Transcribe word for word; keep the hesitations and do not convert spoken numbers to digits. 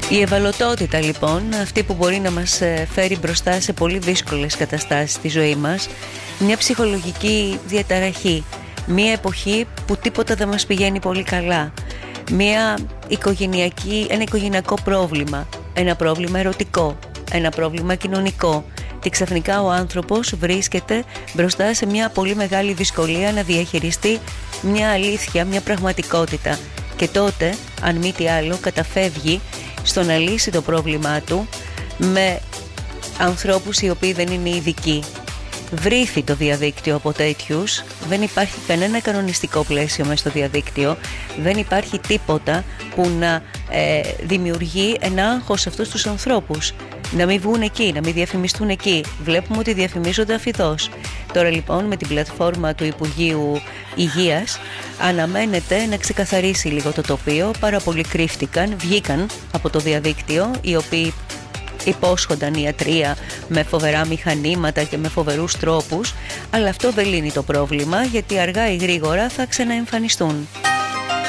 Η ευαλωτότητα λοιπόν, αυτή που μπορεί να μας φέρει μπροστά σε πολύ δύσκολες καταστάσεις στη ζωή μας, μια ψυχολογική διαταραχή, μια εποχή που τίποτα δεν μας πηγαίνει πολύ καλά, μια οικογενειακή, ένα οικογενειακό πρόβλημα, ένα πρόβλημα ερωτικό, ένα πρόβλημα κοινωνικό, και ξαφνικά ο άνθρωπος βρίσκεται μπροστά σε μια πολύ μεγάλη δυσκολία να διαχειριστεί μια αλήθεια, μια πραγματικότητα, και τότε, αν μη τι άλλο, καταφεύγει στο να λύσει το πρόβλημά του με ανθρώπους οι οποίοι δεν είναι ειδικοί. Βρήθη το διαδίκτυο από τέτοιους, δεν υπάρχει κανένα κανονιστικό πλαίσιο μέσα στο διαδίκτυο, δεν υπάρχει τίποτα που να ε, δημιουργεί ένα άγχος σε αυτούς τους ανθρώπους. Να μην βγουν εκεί, να μην διαφημιστούν εκεί. Βλέπουμε ότι διαφημίζονται αφιδώς. Τώρα λοιπόν με την πλατφόρμα του Υπουργείου Υγείας αναμένεται να ξεκαθαρίσει λίγο το τοπίο. Πάρα πολλοί κρύφτηκαν, βγήκαν από το διαδίκτυο, οι οποίοι υπόσχονταν ιατρία με φοβερά μηχανήματα και με φοβερούς τρόπους, αλλά αυτό δεν λύνει το πρόβλημα, γιατί αργά ή γρήγορα θα ξαναεμφανιστούν.